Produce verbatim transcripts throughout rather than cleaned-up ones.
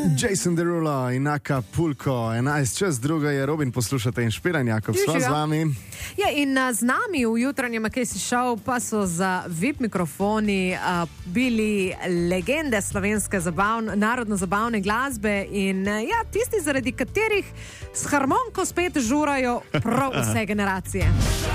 Jason Derulo in Acapulco, enajst čez druga je Robin, poslušate Inšpiran, Jakob, sva z vami. Ja, in uh, z nami v jutranjem Kesi Show pa so za V I P mikrofoni uh, bili legende slovenske zabavn, narodno-zabavne glasbe in uh, ja, tisti, zaradi katerih s harmoniko spet žurajo prav vse generacije.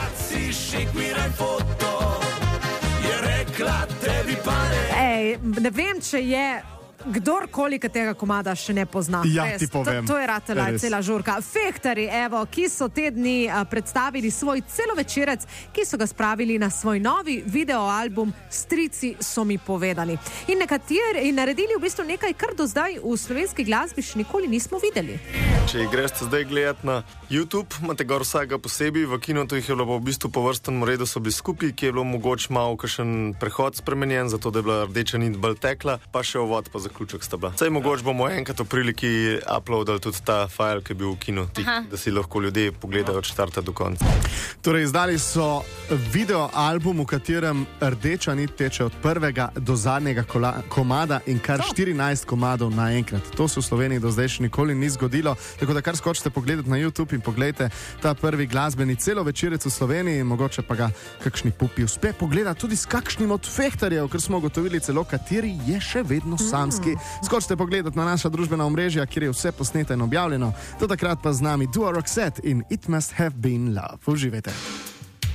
Ej, ne vem, če je kdorkoli, ki tega komada še ne pozna. Ja, Res, ti povem. To, to je ratela cela žurka. Fehtari, evo, ki so te dni a, predstavili svoj celovečerec, ki so ga spravili na svoj novi videoalbum Strici so mi povedali. In nekateri in naredili v bistvu nekaj, kar do zdaj v slovenski glasbi še nikoli nismo videli. Če jih greste zdaj gledati na YouTube, imate gor vsega posebej, v kinotu jih je bilo v bistvu po vrstnem redu so bili skupaj, ki je bilo mogoče malo kakšen prehod spremenjen, zato da je bila rdeča nit bolj tekla, pa še uvod pa zaključek sta bila. Saj mogoče bomo enkrat v priliki uploadali tudi ta file, ki je bil v kinu, tih, da si lahko ljudje pogledajo od štarta do konca. Torej, izdali so videoalbum, v katerem rdeča nit teče od prvega do zadnjega kola, komada in kar štirinajst komadov naenkrat. To se v Sloveniji do zdaj še nikoli ni zgodilo, tako da kar skočite pogledati na YouTube in pogledajte ta prvi glasbeni celovečerec v Sloveniji, mogoče pa ga kakšni pupi uspe pogledati tudi s kakšnim od fehtarjev, ker smo ugotovili celo, kateri je še vedno samski. Skočite pogledati na naša družbena omrežja, kjer je vse posneto in objavljeno. Do takrat pa z nami Duo Roxette in It Must Have Been Love. Uživajte.